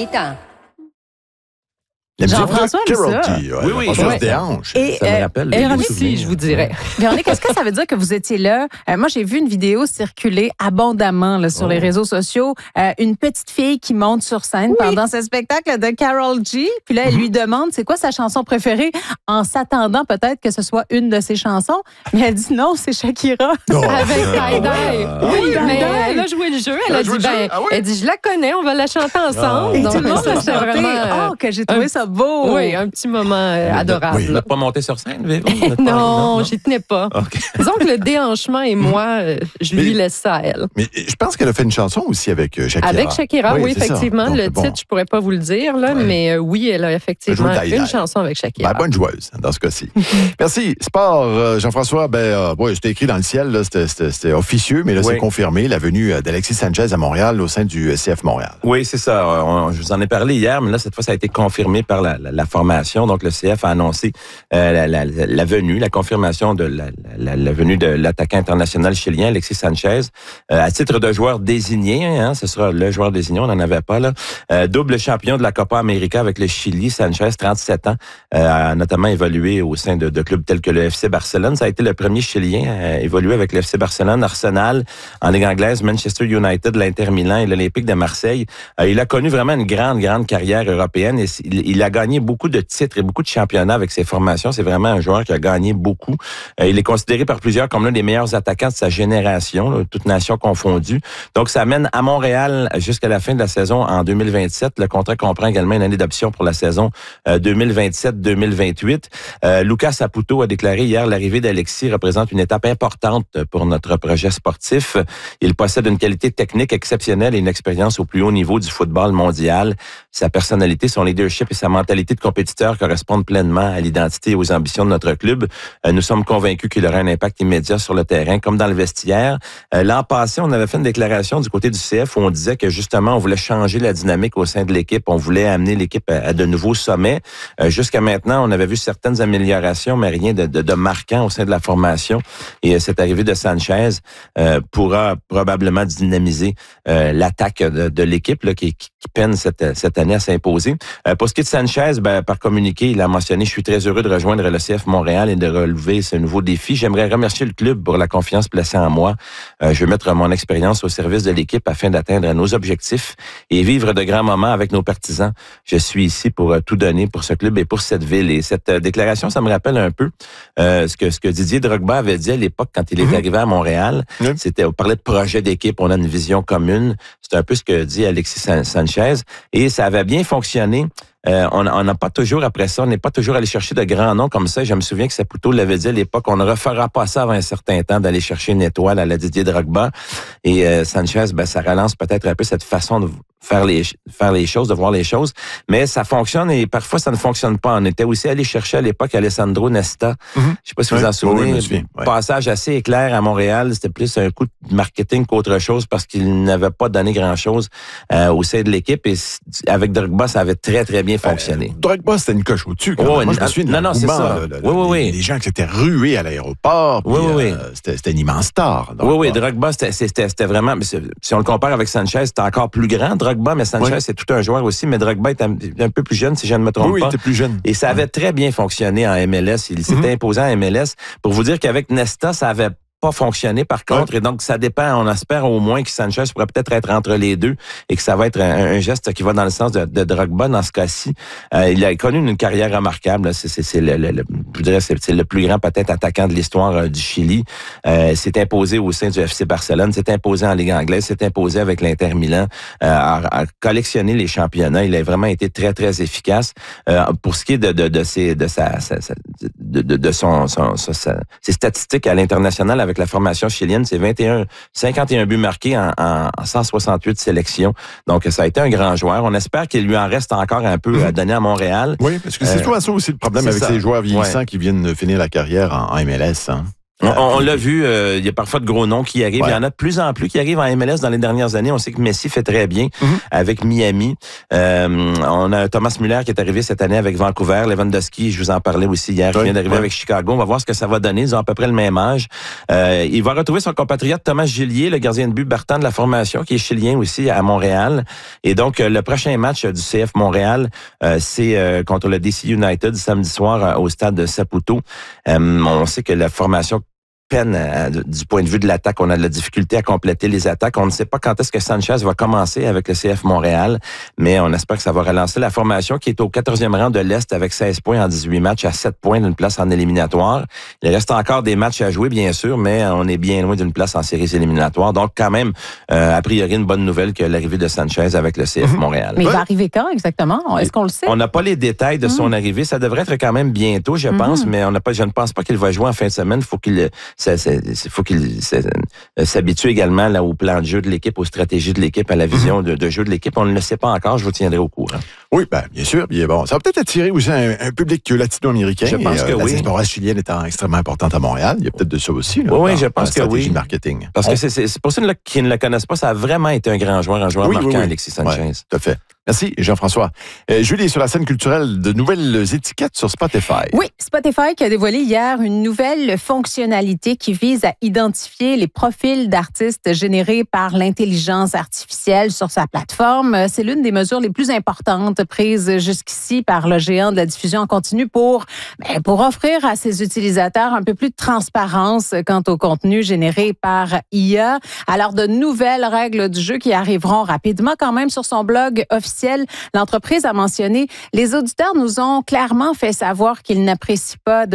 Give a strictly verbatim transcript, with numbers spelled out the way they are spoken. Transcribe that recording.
temps. Jean-François aime ça. G, ouais, oui, oui. Ouais. Se déhanche. Et, Ça me rappelle euh, les Véronique, souvenirs. Si, je vous dirais. Véronique, est-ce que ça veut dire que vous étiez là? Euh, moi, j'ai vu une vidéo circuler abondamment là, sur Oh. les réseaux sociaux. Euh, une petite fille qui monte sur scène oui. pendant ce spectacle de Karol G. Puis là, elle mm-hmm. lui demande c'est quoi sa chanson préférée en s'attendant peut-être que ce soit une de ses chansons. Mais elle dit non, c'est Shakira. Oh. Avec Tie-Dye. Oui, oui, mais Tie-Dye. elle a joué le jeu. Elle, Elle a a joué dit, le jeu? ben, Ah oui? elle dit, je la connais, on va la chanter ensemble. Et Donc, tout le monde ça, l'a c'est chanté. vraiment, Oh, que j'ai trouvé un, ça beau. Oui, un petit moment euh, adorable. Vous n'êtes pas monté sur scène, Véro? non, non, j'y tenais pas. Okay. Disons que le déhanchement et moi, euh, je lui mais, laisse ça à elle. Mais je pense qu'elle a fait une chanson aussi avec euh, Shakira. Avec Shakira, oui, oui effectivement. Donc, le bon. titre, je pourrais pas vous le dire, là, ouais. mais euh, oui, elle a effectivement elle une chanson avec Shakira. Ben, bonne joueuse, dans ce cas-ci. Merci. Sport, euh, Jean-François, ben, euh, ouais, c'était écrit dans le ciel, là, c'était, c'était, c'était officieux, mais là, oui. c'est confirmé, la venue d'Alexis Sanchez à Montréal au sein du C F Montréal. Oui, c'est ça. On, je vous en ai parlé hier, mais là, cette fois, ça a été confirmé par la, la, la formation. Donc, le C F a annoncé euh, la, la, la venue, la confirmation de la, la, la venue de l'attaquant international chilien, Alexis Sanchez, euh, à titre de joueur désigné. Hein, ce sera le joueur désigné, on n'en avait pas là. Euh, double champion de la Copa América avec le Chili, Sanchez, trente-sept ans, euh, a notamment évolué au sein de, de clubs tels que le F C Barcelone. Ça a été le premier Chilien à évoluer avec le F C Barcelone, Arsenal, en Ligue anglaise, Manchester United, l'Inter Milan et l'Olympique de Marseille. Euh, il a connu vraiment une grande, grande carrière européenne et il, il a gagné beaucoup de titres et beaucoup de championnats avec ses formations. C'est vraiment un joueur qui a gagné beaucoup. Euh, il est considéré par plusieurs comme l'un des meilleurs attaquants de sa génération, là, toute nation confondue. Donc, ça amène à Montréal jusqu'à la fin de la saison en deux mille vingt-sept. Le contrat comprend également une année d'option pour la saison euh, deux mille vingt-sept deux mille vingt-huit. Euh, Lucas Saputo a déclaré hier l'arrivée d'Alexis représente une étape importante pour notre projet sportif. Il possède une qualité technique exceptionnelle et une expérience au plus haut niveau du football mondial. Sa personnalité, son leadership et sa mentalité de compétiteur correspondent pleinement à l'identité et aux ambitions de notre club. Euh, nous sommes convaincus qu'il aura un impact immédiat sur le terrain, comme dans le vestiaire. Euh, l'an passé, on avait fait une déclaration du côté du C F où on disait que justement, on voulait changer la dynamique au sein de l'équipe. On voulait amener l'équipe à, à de nouveaux sommets. Euh, jusqu'à maintenant, on avait vu certaines améliorations, mais rien de, de, de marquant au sein de la formation. Et euh, cette arrivée de Sanchez euh, pourra probablement dynamiser euh, l'attaque de, de l'équipe là, qui, qui peine cette, cette année à s'imposer. Euh, pour ce qui est de Sanchez, ben, par communiqué, il a mentionné « Je suis très heureux de rejoindre le C F Montréal et de relever ce nouveau défi. J'aimerais remercier le club pour la confiance placée en moi. Euh, je veux mettre mon expérience au service de l'équipe afin d'atteindre nos objectifs et vivre de grands moments avec nos partisans. Je suis ici pour euh, tout donner pour ce club et pour cette ville. » Et cette euh, déclaration, ça me rappelle un peu euh, ce que ce que Didier Drogba avait dit à l'époque quand il est mm-hmm. arrivé à Montréal. Mm-hmm. C'était, on parlait de projet d'équipe, on a une vision commune. C'est un peu ce que dit Alexis Sanchez. Et ça avait bien fonctionné. Euh, on n'a pas toujours, après ça, on n'est pas toujours allé chercher de grands noms comme ça. Je me souviens que Saputo l'avait dit à l'époque, on ne refera pas ça avant un certain temps d'aller chercher une étoile à la Didier Drogba. Et euh, Sanchez, ben, ça relance peut-être un peu cette façon de faire les faire les choses, de voir les choses. Mais ça fonctionne et parfois, ça ne fonctionne pas. On était aussi allé chercher à l'époque Alessandro Nesta. Mm-hmm. Je ne sais pas si vous vous oui, en souvenez. Oui, oui. Passage assez éclair à Montréal. C'était plus un coup de marketing qu'autre chose parce qu'il n'avait pas donné grand-chose euh, au sein de l'équipe. Et avec Drogba, ça avait très, très bien fonctionné. Euh, Drogba, c'était une coche au-dessus. Quand oh, même. Moi, je me souviens non, non, c'est ça. Là, là, oui, oui, oui. Les gens qui s'étaient rués à l'aéroport. Oui, oui, oui. Euh, c'était, c'était une immense star. Drogba. Oui, oui. Drogba, c'était, c'était, c'était vraiment... Si on le compare avec Sanchez, c'était encore plus grand, Drogba, mais Sanchez, oui. c'est tout un joueur aussi. Mais Drogba est un, un peu plus jeune, si je ne me trompe oui, pas. Oui, il était plus jeune. Et ça avait très bien fonctionné en M L S. Il s'était mm-hmm. imposé en M L S. Pour vous dire qu'avec Nesta, ça avait pas fonctionné par contre ouais. et donc ça dépend, on espère au moins que Sanchez pourrait peut-être être entre les deux et que ça va être un, un geste qui va dans le sens de, de Drogba dans ce cas-ci. Euh, il a connu une carrière remarquable, c'est, c'est, c'est, le, le, le, je dirais c'est, c'est le plus grand peut-être attaquant de l'histoire euh, du Chili. Euh, s'est imposé au sein du F C Barcelone, s'est imposé en Ligue anglaise, s'est imposé avec l'Inter Milan, euh, a, a collectionné les championnats, il a vraiment été très très efficace. Euh, pour ce qui est de, de, de, ses, de, sa, sa, sa, de, de, de son, son, son, sa, ses statistiques à l'international avec la formation chilienne, c'est vingt et un, cinquante et un buts marqués en, en cent soixante-huit sélections. Donc, ça a été un grand joueur. On espère qu'il lui en reste encore un peu mmh. à donner à Montréal. Oui, parce que c'est euh, souvent ça aussi le problème avec ça. Ces joueurs vieillissants ouais. qui viennent finir la carrière en, en M L S. Hein. On, on l'a vu, euh, il y a parfois de gros noms qui arrivent. Ouais. Il y en a de plus en plus qui arrivent en M L S dans les dernières années. On sait que Messi fait très bien mm-hmm. avec Miami. Euh, on a Thomas Müller qui est arrivé cette année avec Vancouver. Lewandowski, je vous en parlais aussi hier, qui ouais, vient d'arriver ouais. avec Chicago. On va voir ce que ça va donner. Ils ont à peu près le même âge. Euh, il va retrouver son compatriote Thomas Gillier, le gardien de but partant de la formation, qui est chilien aussi à Montréal. Et donc, euh, le prochain match du C F Montréal, euh, c'est euh, contre le D C United samedi soir euh, au stade de Saputo. Euh, on sait que la formation peine euh, du point de vue de l'attaque. On a de la difficulté à compléter les attaques. On ne sait pas quand est-ce que Sanchez va commencer avec le C F Montréal, mais on espère que ça va relancer la formation qui est au quatorzième rang de l'Est avec seize points en dix-huit matchs à sept points d'une place en éliminatoire. Il reste encore des matchs à jouer, bien sûr, mais on est bien loin d'une place en séries éliminatoires. Donc, quand même, euh, a priori, une bonne nouvelle que l'arrivée de Sanchez avec le C F Montréal. Mais il va arriver quand exactement? Est-ce qu'on le sait? On n'a pas les détails de son mmh. arrivée. Ça devrait être quand même bientôt, je pense, mmh. mais on n'a pas, je ne pense pas qu'il va jouer en fin de semaine. Il faut qu'il... Ça, ça, il faut qu'il s'habitue également là, au plan de jeu de l'équipe, aux stratégies de l'équipe, à la vision de, de jeu de l'équipe. On ne le sait pas encore, je vous tiendrai au courant. Oui, ben, bien sûr. Bien, bon, ça va peut-être attirer aussi un, un public latino-américain. Je pense et, que euh, oui. La diaspora chilienne étant extrêmement importante à Montréal, il y a peut-être de ça aussi. Là, oui, dans, je pense que oui. Marketing. Parce On... que c'est, c'est, c'est pour ceux qui ne le connaissent pas, ça a vraiment été un grand joueur, un joueur oui, marquant, oui, oui. Alexis Sanchez. Ouais, tout à fait. Merci, Jean-François. Euh, Julie, sur la scène culturelle, de nouvelles étiquettes sur Spotify. Oui, Spotify qui a dévoilé hier une nouvelle fonctionnalité qui vise à identifier les profils d'artistes générés par l'intelligence artificielle sur sa plateforme. C'est l'une des mesures les plus importantes prises jusqu'ici par le géant de la diffusion en continu pour, ben, pour offrir à ses utilisateurs un peu plus de transparence quant au contenu généré par I A. Alors, de nouvelles règles du jeu qui arriveront rapidement quand même sur son blog officiel. L'entreprise a mentionné, les auditeurs nous ont clairement fait savoir qu'ils n'apprécient pas de